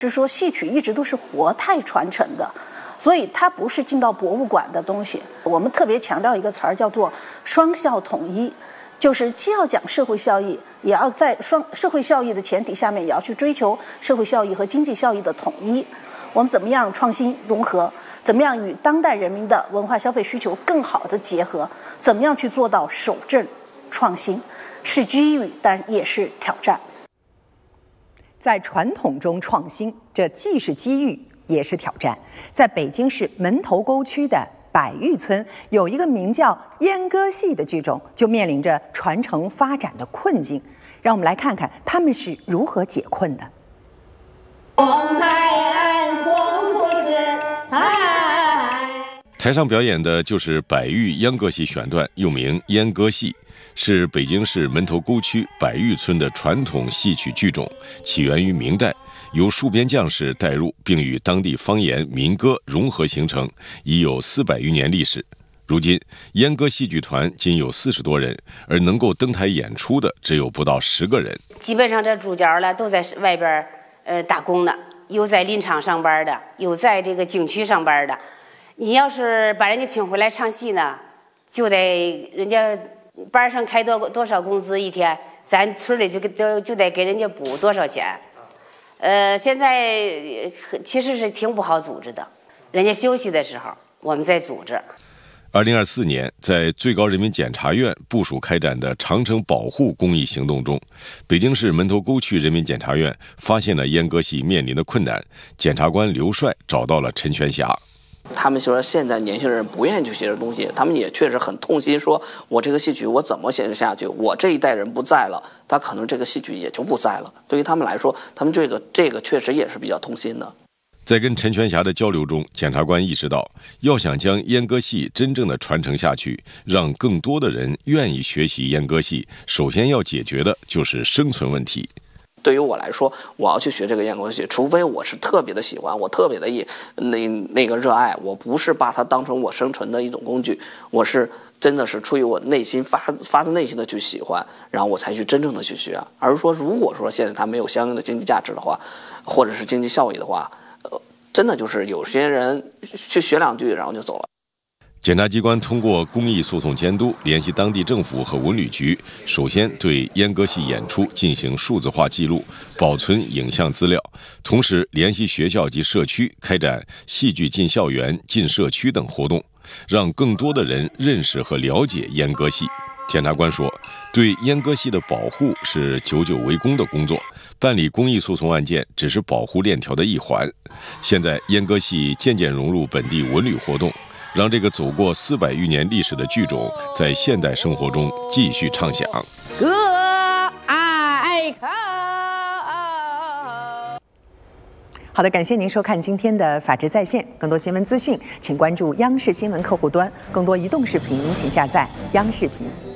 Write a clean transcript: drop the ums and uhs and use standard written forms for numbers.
是说戏曲一直都是活态传承的，所以它不是进到博物馆的东西。我们特别强调一个词儿，叫做双效统一，就是既要讲社会效益，也要在社会效益的前提下面，也要去追求社会效益和经济效益的统一。我们怎么样创新融合？怎么样与当代人民的文化消费需求更好的结合？怎么样去做到守正创新？是机遇，但也是挑战。 在传统中创新，这既是机遇，也是挑战。在北京市门头沟区的百峪村，有一个名叫阉割戏的剧种，就面临着传承发展的困境。让我们来看看他们是如何解困的。 台上表演的就是百峪秧歌戏选段，又名阉割戏，是北京市门头沟区百峪村的传统戏曲剧种，起源于明代，由戍边将士带入，并与当地方言民歌融合形成，已有400余年历史。如今，阉割戏剧团仅有40多人，而能够登台演出的只有不到10个人。 基本上这主角了都在外边打工的，有在林场上班的，有在这个景区上班的。你要是把人家请回来唱戏呢，就得人家班上开多少工资一天，咱村里就得给人家补多少钱。现在其实是挺不好组织的，人家休息的时候我们在组织。 2024年，在最高人民检察院部署开展的长城保护公益行动中，北京市门头沟区人民检察院发现了阉割戏面临的困难，检察官刘帅找到了陈全霞。 他们说现在年轻人不愿意去学这东西，他们也确实很痛心，说我这个戏曲我怎么坚持下去？我这一代人不在了，他可能这个戏曲也就不在了。对于他们来说，他们这个确实也是比较痛心的。 在跟陈全霞的交流中，检察官意识到，要想将阉割戏真正的传承下去，让更多的人愿意学习阉割戏，首先要解决的就是生存问题。 对于我来说，我要去学这个阉割戏，除非我是特别的喜欢，我特别的那个热爱，我不是把它当成我生存的一种工具，我是真的是出于我内心发自内心的去喜欢，然后我才去真正的去学。而说如果说现在它没有相应的经济价值的话，或者是经济效益的话，真的就是有些人去学2句然后就走了。 检察机关通过公益诉讼监督，联系当地政府和文旅局，首先对阉割戏演出进行数字化记录，保存影像资料，同时联系学校及社区开展戏剧进校园、进社区等活动，让更多的人认识和了解阉割戏。检察官说，对阉割戏的保护是久久为功的工作，办理公益诉讼案件只是保护链条的一环。现在阉割戏渐渐融入本地文旅活动，让这个走过400余年历史的剧种在现代生活中继续唱响。 好的，感谢您收看今天的《法治在线》，更多新闻资讯，请关注央视新闻客户端，更多移动视频，请下载央视频。